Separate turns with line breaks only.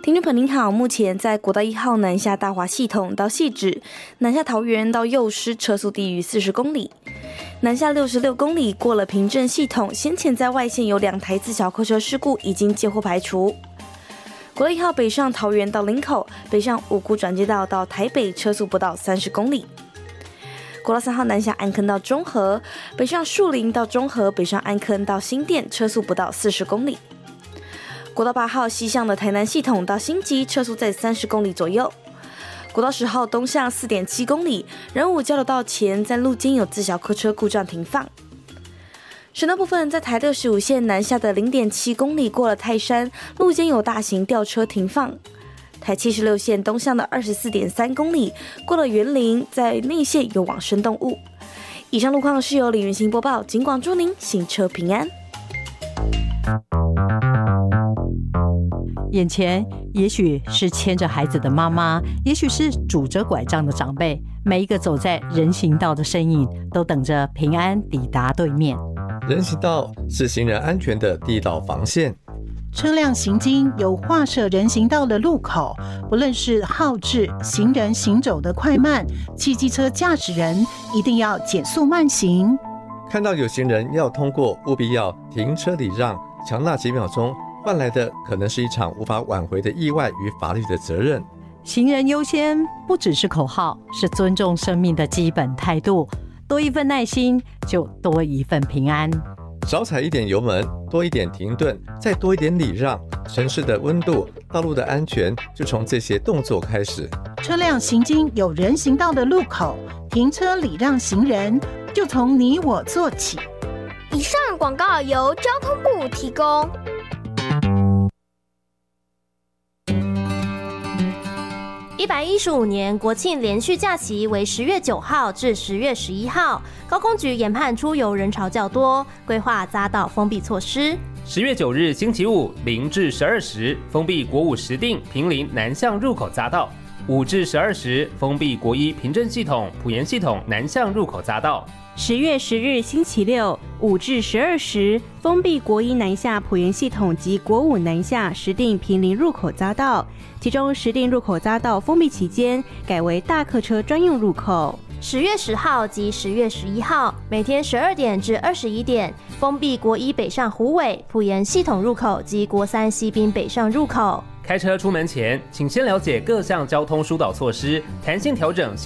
听众朋友您好，目前在国道1号南下大华系统到汐止、南下桃园到幼师车速低于40公里，南下66公里过了平镇系统，先前在外线有2台自小客车事故已经接获排除。国道1号北上桃园到林口，北上五股转接道到台北车速不到30公里。国道3号南下安坑到中和，北上树林到中和，北上安坑到新店车速不到40公里。国道8号西向的台南系统到新集，车速在30公里左右。国道10号东向4.7公里，仁武交流道前在路肩有自小客车故障停放。省道部分，在台65线南下的0.7公里过了泰山，路肩有大型吊车停放。台76线东向的24.3公里过了园林，在内线有往生动物。以上路况是由李云兴播报，警广祝您行车平安。
眼前也许是牵着孩子的妈妈，也许是拄着拐杖的长辈，每一个走在人行道的身影都等着平安抵达对面。
人行道是行人安全的第一道防线，
车辆行经有划设人行道的路口，不论是号志行人行走的快慢，汽机车驾驶人一定要减速慢行。
看到有行人要通过，务必要停车礼让，强那几秒钟换来的可能是一场无法挽回的意外与法律的责任。
行人优先不只是口号，是尊重生命的基本态度。多一份耐心，就多一份平安。
少踩一点油门，多一点停顿，再多一点礼让。城市的温度，道路的安全，就从这些动作开始。
车辆行经有人行道的路口，停车礼让行人，就从你我做起。
以上广告由交通部提供。115年国庆连续假期为10月9号至10月11号，高公局研判出游人潮较多，规划匝道封闭措施。
10月9日星期五0至12时封闭国5石碇坪林南向入口匝道，5至12时封闭国1平镇系统埔盐系统南向入口匝道。
10月10日星期六5至12时封闭国1南下埔盐系统及国5南下石碇坪林入口匝道，其中石碇入口匝道封闭期间改为大客车专用入口。
10月10号及10月11号每天12点至21点封闭国1北上虎尾埔盐系统入口及国3西滨北上入口。
开车出门前，请先了解各项交通疏导措施，弹性调整